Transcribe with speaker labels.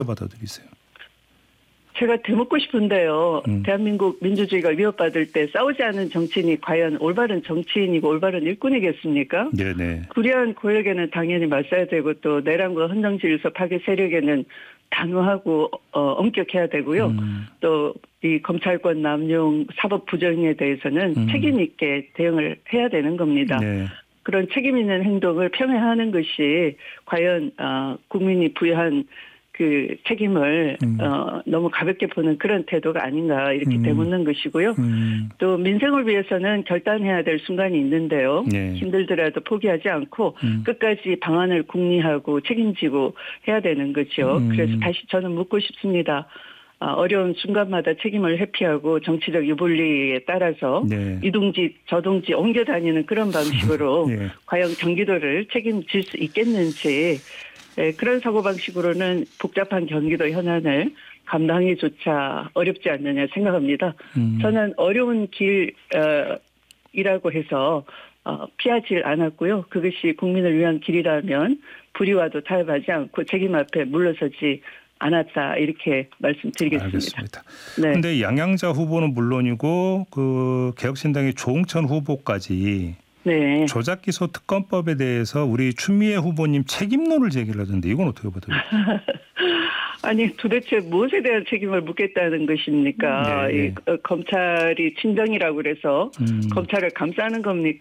Speaker 1: 받아들이세요?
Speaker 2: 제가 되묻고 싶은데요. 대한민국 민주주의가 위협받을 때 싸우지 않은 정치인이 과연 올바른 정치인이고 올바른 일꾼이겠습니까?
Speaker 1: 네네.
Speaker 2: 불의한 고역에는 당연히 맞서야 되고 또 내란과 헌정질서 파괴 세력에는 단호하고 엄격해야 되고요. 또 이 검찰권 남용 사법 부정에 대해서는 책임 있게 대응을 해야 되는 겁니다.
Speaker 1: 네.
Speaker 2: 그런 책임 있는 행동을 평행하는 것이 과연 국민이 부여한 그 책임을 너무 가볍게 보는 그런 태도가 아닌가 이렇게 되묻는 것이고요. 또 민생을 위해서는 결단해야 될 순간이 있는데요.
Speaker 1: 네.
Speaker 2: 힘들더라도 포기하지 않고 끝까지 방안을 궁리하고 책임지고 해야 되는 거죠. 그래서 다시 저는 묻고 싶습니다. 어려운 순간마다 책임을 회피하고 정치적 유불리에 따라서
Speaker 1: 네.
Speaker 2: 이동지 저동지 옮겨 다니는 그런 방식으로
Speaker 1: 네.
Speaker 2: 과연 경기도를 책임질 수 있겠는지 그런 사고방식으로는 복잡한 경기도 현안을 감당하기조차 어렵지 않느냐 생각합니다. 저는 어려운 길이라고 해서 피하지 않았고요. 그것이 국민을 위한 길이라면 불의와도 타협하지 않고 책임 앞에 물러서지 않았다 이렇게 말씀드리겠습니다.
Speaker 1: 알겠습니다.
Speaker 2: 네.
Speaker 1: 그런데 양양자 후보는 물론이고 그 개혁신당의 조응천 후보까지
Speaker 2: 네.
Speaker 1: 조작기소 특검법에 대해서 우리 추미애 후보님 책임론을 제기를 하던데 이건 어떻게 받아들여요?
Speaker 2: 아니 도대체 무엇에 대한 책임을 묻겠다는 것입니까?
Speaker 1: 네, 네.
Speaker 2: 검찰이 친정이라고 그래서 검찰을 감싸는 겁니까?